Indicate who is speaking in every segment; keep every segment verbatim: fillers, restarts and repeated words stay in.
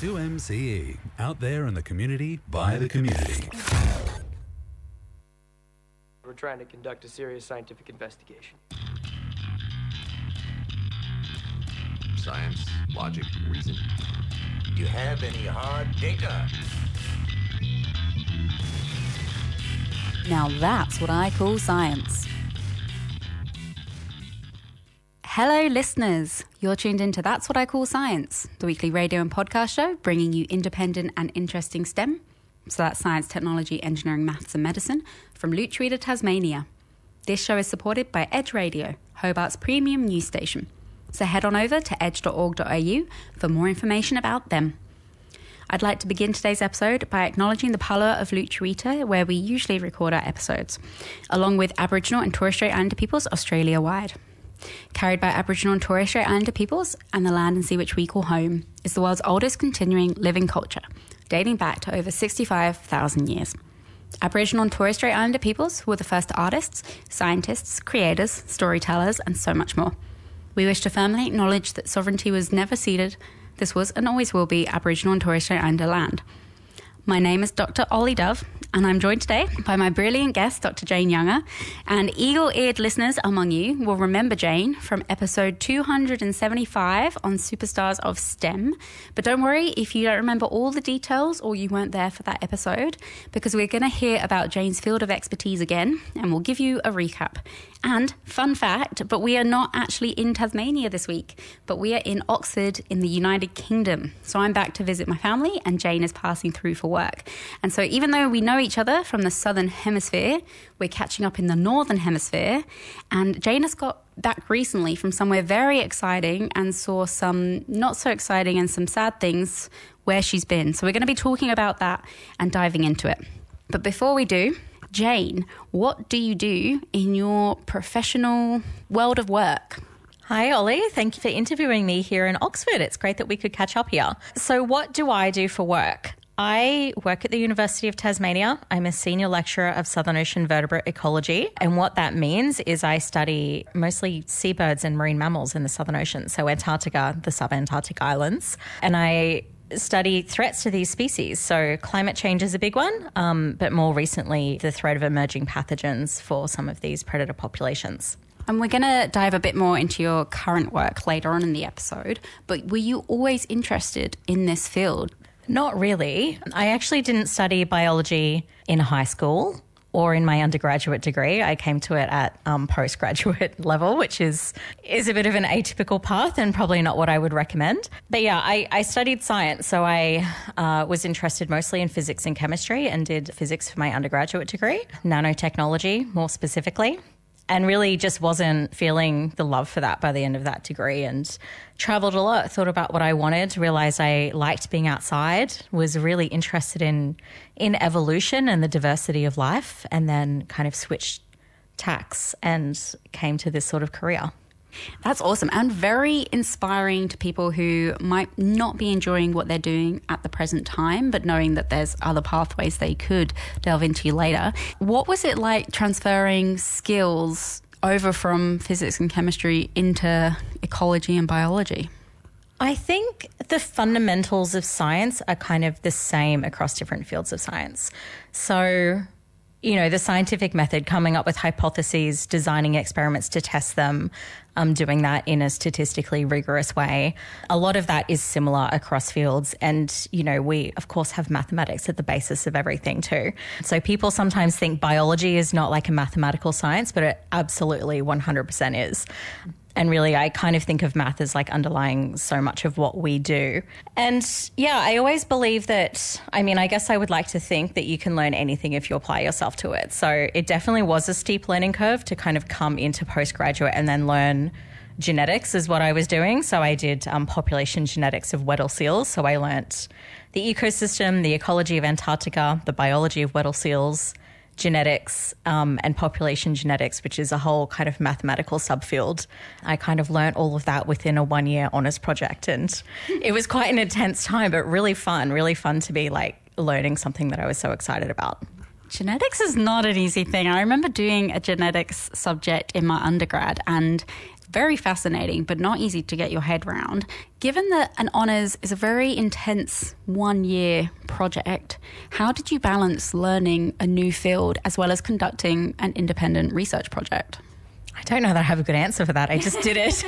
Speaker 1: two M C E, out there in the community, by the community.
Speaker 2: We're trying to conduct a serious scientific investigation.
Speaker 3: Science, logic, reason.
Speaker 4: Do you have any hard data?
Speaker 5: Now that's what I call science. Hello listeners, you're tuned into That's What I Call Science, the weekly radio and podcast show bringing you independent and interesting STEM, so that's science, technology, engineering, maths and medicine, from Lutruwita, Tasmania. This show is supported by Edge Radio, Hobart's premium news station. So head on over to edge dot org dot a u for more information about them. I'd like to begin today's episode by acknowledging the Palawa of Lutruwita, where we usually record our episodes, along with Aboriginal and Torres Strait Islander peoples Australia-wide. Carried by Aboriginal and Torres Strait Islander peoples and the land and sea which we call home is the world's oldest continuing living culture, dating back to over sixty-five thousand years. Aboriginal and Torres Strait Islander peoples were the first artists, scientists, creators, storytellers, and so much more. We wish to firmly acknowledge that sovereignty was never ceded. This was and always will be Aboriginal and Torres Strait Islander land. My name is Doctor Ollie Dove, and I'm joined today by my brilliant guest, Doctor Jane Younger. And eagle-eared listeners among you will remember Jane from episode two hundred seventy-five on Superstars of STEM. But don't worry if you don't remember all the details or you weren't there for that episode, because we're going to hear about Jane's field of expertise again, and we'll give you a recap. And fun fact, but we are not actually in Tasmania this week, but we are in Oxford in the United Kingdom. So I'm back to visit my family and Jane is passing through for work. And so even though we know each other from the Southern Hemisphere, we're catching up in the Northern Hemisphere. And Jane has got back recently from somewhere very exciting and saw some not so exciting and some sad things where she's been. So we're going to be talking about that and diving into it. But before we do, Jane, what do you do in your professional world of work?
Speaker 6: Hi, Ollie. Thank you for interviewing me here in Oxford. It's great that we could catch up here. So what do I do for work? I work at the University of Tasmania. I'm a senior lecturer of Southern Ocean vertebrate ecology. And what that means is I study mostly seabirds and marine mammals in the Southern Ocean, so Antarctica, the subantarctic islands. And I study threats to these species. So climate change is a big one, um, but more recently, the threat of emerging pathogens for some of these predator populations.
Speaker 5: And we're going to dive a bit more into your current work later on in the episode, but were you always interested in this field?
Speaker 6: Not really. I actually didn't study biology in high school or in my undergraduate degree. I came to it at um, postgraduate level, which is is a bit of an atypical path and probably not what I would recommend. But yeah, I, I studied science. So I uh, was interested mostly in physics and chemistry and did physics for my undergraduate degree, nanotechnology more specifically. And really just wasn't feeling the love for that by the end of that degree, and travelled a lot, thought about what I wanted, realised I liked being outside, was really interested in in evolution and the diversity of life, and then kind of switched tacks and came to this sort of career.
Speaker 5: That's awesome and very inspiring to people who might not be enjoying what they're doing at the present time, but knowing that there's other pathways they could delve into later. What was it like transferring skills over from physics and chemistry into ecology and biology?
Speaker 6: I think the fundamentals of science are kind of the same across different fields of science. So, you know, the scientific method, coming up with hypotheses, designing experiments to test them, um, doing that in a statistically rigorous way. A lot of that is similar across fields. And, you know, we, of course, have mathematics at the basis of everything too. So people sometimes think biology is not like a mathematical science, but it absolutely one hundred percent is. And really, I kind of think of math as like underlying so much of what we do. And yeah, I always believe that, I mean, I guess I would like to think that you can learn anything if you apply yourself to it. So it definitely was a steep learning curve to kind of come into postgraduate and then learn genetics is what I was doing. So I did um, population genetics of Weddell seals. So I learnt the ecosystem, the ecology of Antarctica, the biology of Weddell seals, genetics um, and population genetics, which is a whole kind of mathematical subfield. I kind of learnt all of that within a one-year honours project, and it was quite an intense time, but really fun, really fun to be like learning something that I was so excited about.
Speaker 5: Genetics is not an easy thing. I remember doing a genetics subject in my undergrad, and very fascinating, but not easy to get your head around. Given that an honours is a very intense one-year project, how did you balance learning a new field as well as conducting an independent research project?
Speaker 6: I don't know that I have a good answer for that. I just did it.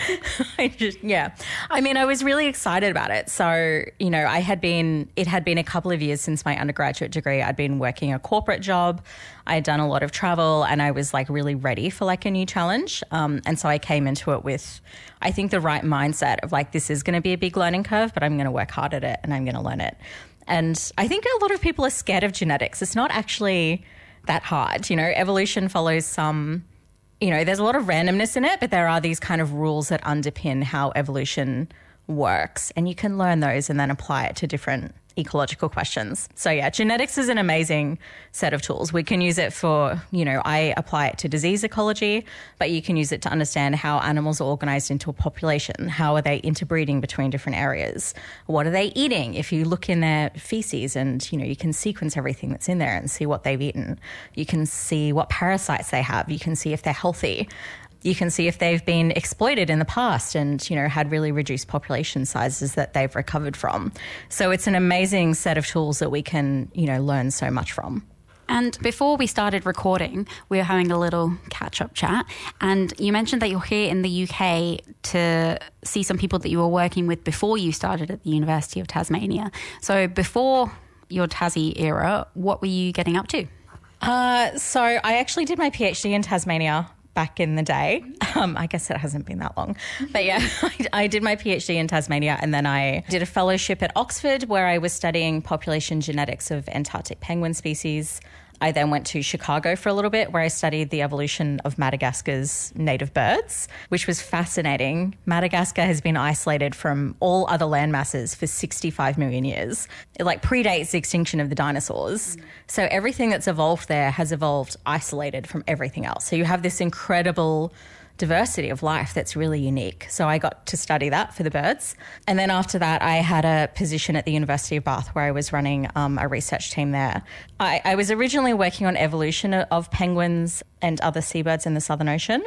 Speaker 6: I just, yeah. I mean, I was really excited about it. So, you know, I had been, it had been a couple of years since my undergraduate degree. I'd been working a corporate job. I had done a lot of travel and I was like really ready for like a new challenge. Um, and so I came into it with, I think, the right mindset of like, this is going to be a big learning curve, but I'm going to work hard at it and I'm going to learn it. And I think a lot of people are scared of genetics. It's not actually that hard. You know, evolution follows some... You know, there's a lot of randomness in it, but there are these kind of rules that underpin how evolution works. And you can learn those and then apply it to different ecological questions. So yeah, genetics is an amazing set of tools. We can use it for, you know, I apply it to disease ecology, but you can use it to understand how animals are organized into a population. How are they interbreeding between different areas? What are they eating? If you look in their feces and, you know, you can sequence everything that's in there and see what they've eaten. You can see what parasites they have. You can see if they're healthy. You can see if they've been exploited in the past and, you know, had really reduced population sizes that they've recovered from. So it's an amazing set of tools that we can, you know, learn so much from.
Speaker 5: And before we started recording, we were having a little catch-up chat. And you mentioned that you're here in the U K to see some people that you were working with before you started at the University of Tasmania. So before your Tassie era, what were you getting up to?
Speaker 6: Uh, so I actually did my PhD in Tasmania back in the day. Um, I guess it hasn't been that long. But yeah, I, I did my PhD in Tasmania and then I did a fellowship at Oxford where I was studying population genetics of Antarctic penguin species. I then went to Chicago for a little bit where I studied the evolution of Madagascar's native birds, which was fascinating. Madagascar has been isolated from all other land masses for sixty-five million years. It like predates the extinction of the dinosaurs. Mm. So everything that's evolved there has evolved isolated from everything else. So you have this incredible diversity of life that's really unique. So I got to study that for the birds. And then after that, I had a position at the University of Bath where I was running um, a research team there. I, I was originally working on evolution of penguins and other seabirds in the Southern Ocean.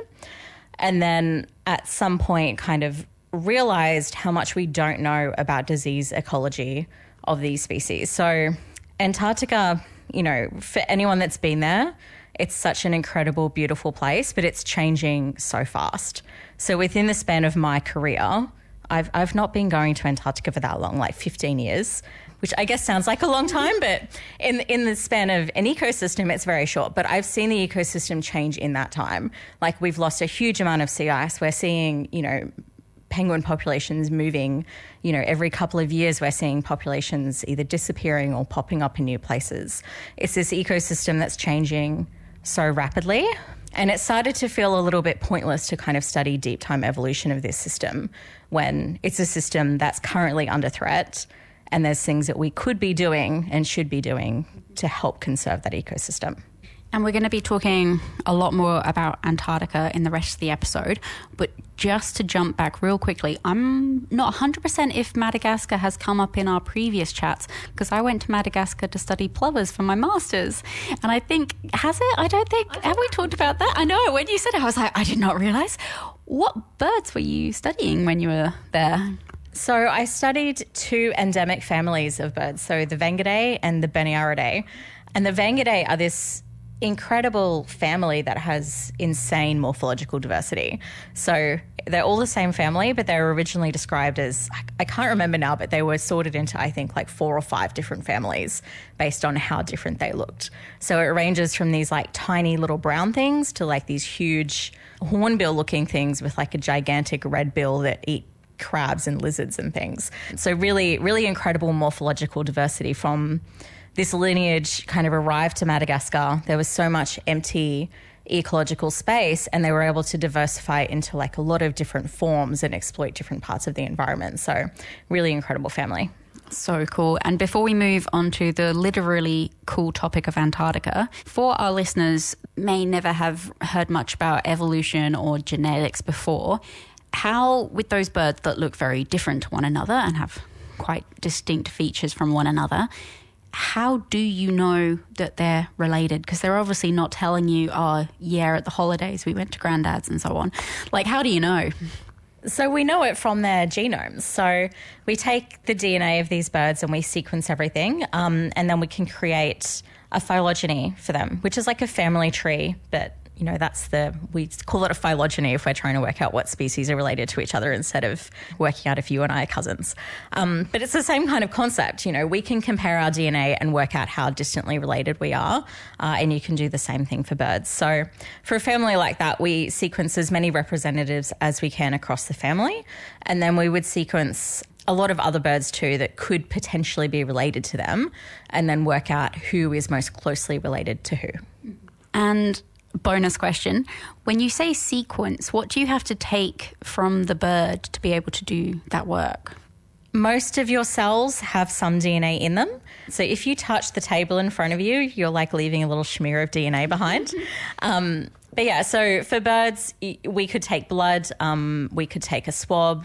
Speaker 6: And then at some point kind of realized how much we don't know about disease ecology of these species. So Antarctica, you know, for anyone that's been there, it's such an incredible, beautiful place, but it's changing so fast. So within the span of my career, I've I've not been going to Antarctica for that long, like fifteen years, which I guess sounds like a long time, but in in the span of an ecosystem, it's very short. But I've seen the ecosystem change in that time. Like we've lost a huge amount of sea ice. We're seeing, you know, penguin populations moving, you know, every couple of years we're seeing populations either disappearing or popping up in new places. It's this ecosystem that's changing so rapidly. And it started to feel a little bit pointless to kind of study deep time evolution of this system when it's a system that's currently under threat and there's things that we could be doing and should be doing to help conserve that ecosystem.
Speaker 5: And we're going to be talking a lot more about Antarctica in the rest of the episode. But just to jump back real quickly, I'm not one hundred percent if Madagascar has come up in our previous chats because I went to Madagascar to study plovers for my master's. And I think, has it? I don't think, I don't have we talked about that? I know, when you said it, I was like, I did not realise. What birds were you studying when you were there?
Speaker 6: So I studied two endemic families of birds, so the Vengidae and the Beniaridae. And the Vengidae are this incredible family that has insane morphological diversity. So they're all the same family, but they were originally described as, I can't remember now, but they were sorted into, I think, like four or five different families based on how different they looked. So it ranges from these like tiny little brown things to like these huge hornbill looking things with like a gigantic red bill that eat crabs and lizards and things. So really, really incredible morphological diversity from this lineage kind of arrived to Madagascar. There was so much empty ecological space and they were able to diversify into like a lot of different forms and exploit different parts of the environment. So really incredible family.
Speaker 5: So cool. And before we move on to the literally cool topic of Antarctica, for our listeners may never have heard much about evolution or genetics before, how with those birds that look very different to one another and have quite distinct features from one another, how do you know that they're related? Because they're obviously not telling you, oh, yeah, at the holidays we went to Grandad's and so on. Like, how do you know?
Speaker 6: So we know it from their genomes. So we take the D N A of these birds and we sequence everything, um, and then we can create a phylogeny for them, which is like a family tree, but you know, that's the, we call it a phylogeny if we're trying to work out what species are related to each other instead of working out if you and I are cousins. Um, but it's the same kind of concept. You know, we can compare our D N A and work out how distantly related we are, uh, and you can do the same thing for birds. So for a family like that, we sequence as many representatives as we can across the family, and then we would sequence a lot of other birds too that could potentially be related to them, and then work out who is most closely related to who.
Speaker 5: And bonus question, when you say sequence, what do you have to take from the bird to be able to do that work?
Speaker 6: Most of your cells have some D N A in them. So if you touch the table in front of you, you're like leaving a little smear of D N A behind. um, but yeah, so for birds, we could take blood, um, we could take a swab.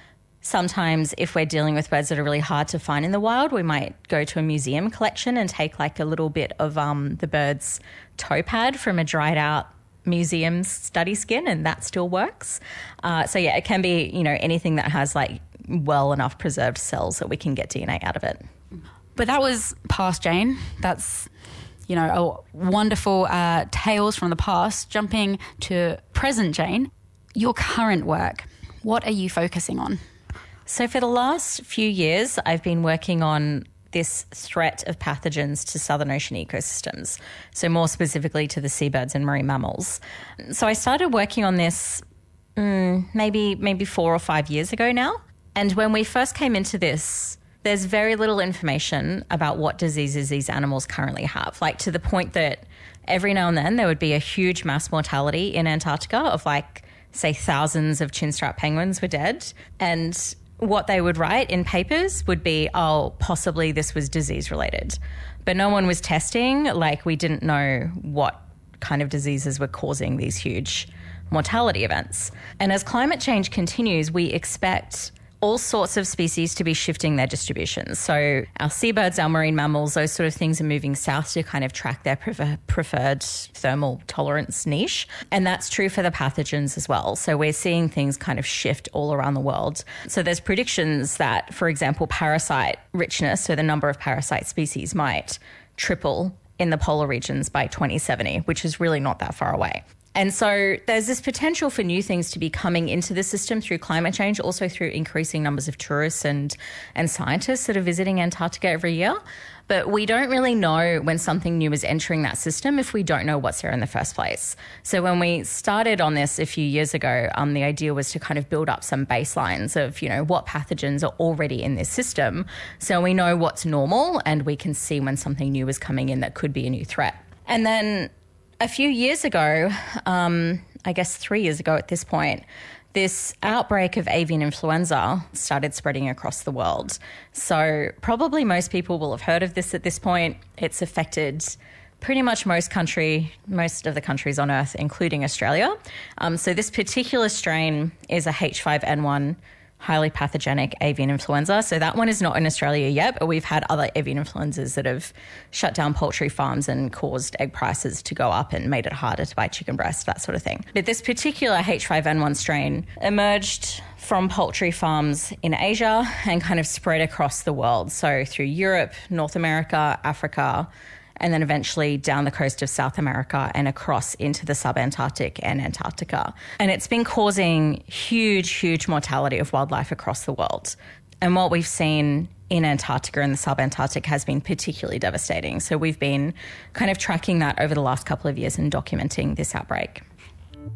Speaker 6: Sometimes if we're dealing with birds that are really hard to find in the wild, we might go to a museum collection and take like a little bit of um, the bird's toe pad from a dried out museum study skin, and that still works. Uh, so yeah, it can be, you know, anything that has like well enough preserved cells that we can get D N A out of it.
Speaker 5: But that was past Jane. That's, you know, a wonderful uh, tales from the past. Jumping to present Jane, your current work, what are you focusing on?
Speaker 6: So for the last few years, I've been working on this threat of pathogens to Southern Ocean ecosystems, so more specifically to the seabirds and marine mammals. So I started working on this mm, maybe maybe four or five years ago now. And when we first came into this, there's very little information about what diseases these animals currently have, like to the point that every now and then there would be a huge mass mortality in Antarctica of like, say, thousands of chinstrap penguins were dead. And what they would write in papers would be, oh, possibly this was disease related. But no one was testing, like we didn't know what kind of diseases were causing these huge mortality events. And as climate change continues, we expect all sorts of species to be shifting their distributions. So our seabirds, our marine mammals, those sort of things are moving south to kind of track their prefer- preferred thermal tolerance niche. And that's true for the pathogens as well. So we're seeing things kind of shift all around the world. So there's predictions that, for example, parasite richness, so the number of parasite species might triple in the polar regions by twenty seventy, which is really not that far away. And so there's this potential for new things to be coming into the system through climate change, also through increasing numbers of tourists and, and scientists that are visiting Antarctica every year. But we don't really know when something new is entering that system if we don't know what's there in the first place. So when we started on this a few years ago, um, the idea was to kind of build up some baselines of, you know, what pathogens are already in this system, so we know what's normal and we can see when something new is coming in that could be a new threat. And then a few years ago, um, I guess three years ago at this point, this outbreak of avian influenza started spreading across the world. So probably most people will have heard of this at this point. It's affected pretty much most country, most of the countries on Earth, including Australia. Um, so this particular strain is a H five N one highly pathogenic avian influenza. So that one is not in Australia yet, but we've had other avian influenzas that have shut down poultry farms and caused egg prices to go up and made it harder to buy chicken breast, that sort of thing. But this particular H five N one strain emerged from poultry farms in Asia and kind of spread across the world. So through Europe, North America, Africa, and then eventually down the coast of South America and across into the subantarctic and Antarctica. And it's been causing huge, huge mortality of wildlife across the world. And what we've seen in Antarctica and the subantarctic has been particularly devastating. So we've been kind of tracking that over the last couple of years and documenting this outbreak.